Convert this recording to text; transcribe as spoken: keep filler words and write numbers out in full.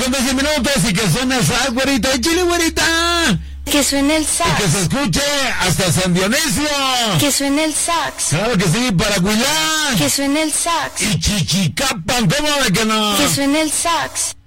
con doce minutos y que suene el sax, güerita. ¡Échale, güerita! Que suene el sax. Y que se escuche hasta San Dionisio. Que suene el sax. Claro que sí, para Huilán. Que suene el sax. Y Chichicapan, ¿cómo de que no? Que suene el sax.